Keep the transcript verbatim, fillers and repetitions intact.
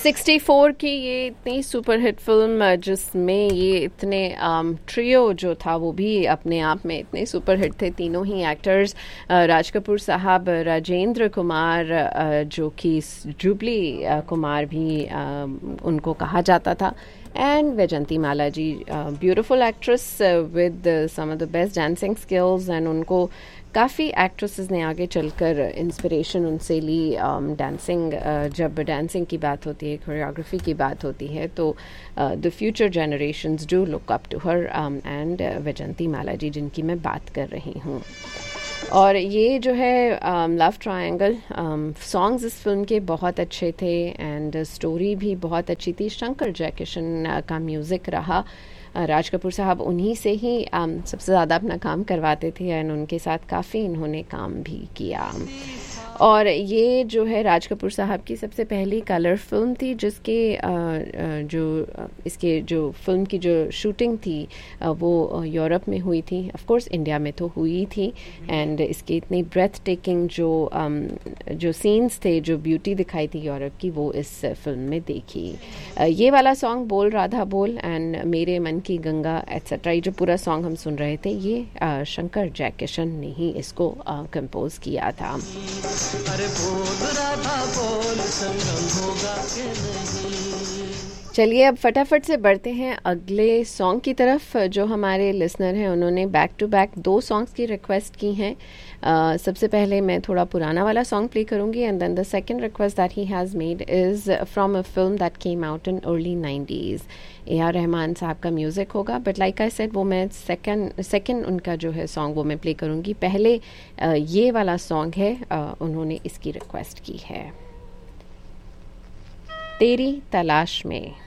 Sixty four की ये इतनी सुपर हिट फिल्म जिसमें ये इतने ट्रियो जो था वो भी अपने आप में इतने सुपर हिट थे, तीनों ही एक्टर्स, राज कपूर साहब, राजेंद्र कुमार जो कि जुबली कुमार भी उनको कहा जाता था, and Vaijanti Mala ji, beautiful actress with some of the best dancing skills, and उनको काफ़ी एक्ट्रेसेस ने आगे चलकर इंस्पिरेशन उनसे ली। डांसिंग uh, जब डांसिंग की बात होती है, कोरियोग्राफी की बात होती है, तो the future generations do look up to her, and Vaijanti माला जी जिनकी मैं बात कर रही हूँ। और ये जो है लव ट्रायंगल, सॉन्ग्स इस फिल्म के बहुत अच्छे थे एंड स्टोरी भी बहुत अच्छी थी। शंकर जयकिशन uh, का म्यूज़िक रहा। राज कपूर साहब उन्हीं से ही um, सबसे ज़्यादा अपना काम करवाते थे एंड उनके साथ काफ़ी इन्होंने काम भी किया। और ये जो है राज कपूर साहब की सबसे पहली कलर फिल्म थी, जिसके जो इसके जो फिल्म की जो शूटिंग थी वो यूरोप में हुई थी। ऑफ कोर्स इंडिया में तो हुई थी, एंड इसके इतनी ब्रेथ टेकिंग जो जो सीन्स थे, जो ब्यूटी दिखाई थी यूरोप की, वो इस फिल्म में देखी। ये वाला सॉन्ग बोल राधा बोल एंड मेरे मन की गंगा एट्सेट्रा, ये जो पूरा सॉन्ग हम सुन रहे थे, ये शंकर जयकिशन ने ही इसको कंपोज किया था। अरे बोल राधा बोल संगम होगा के नहीं। चलिए अब फटाफट से बढ़ते हैं अगले सॉन्ग की तरफ। जो हमारे लिसनर हैं उन्होंने बैक टू बैक दो सॉन्ग्स की रिक्वेस्ट की हैं। uh, सबसे पहले मैं थोड़ा पुराना वाला सॉन्ग प्ले करूंगी, and then the second request that he has made is from a film that came out in early nineties. A R Rahman साहब का म्यूज़िक होगा, बट लाइक आई सेड वो मैं सेकंड सेकंड उनका जो है सॉन्ग वो मैं प्ले करूंगी। पहले uh, ये वाला सॉन्ग है, uh, उन्होंने इसकी रिक्वेस्ट की है, तेरी तलाश में।